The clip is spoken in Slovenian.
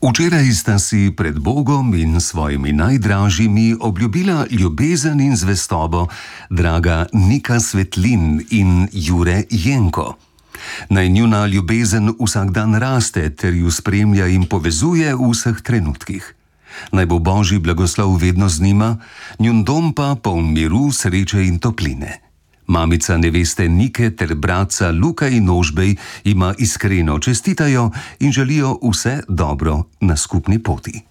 Včeraj sta si pred Bogom in svojimi najdražjimi obljubila ljubezen in zvestobo draga Nika Svetlin in Jure Jenko. Naj njuna ljubezen vsak dan raste ter ju spremlja in povezuje v vseh trenutkih. Naj bo Božji blagoslov vedno z njima, njun dom pa poln miru, sreče in topline. Mamica neveste Nike ter bratca Luka in Ožbej jima iskreno čestitajo in želijo vse dobro na skupni poti.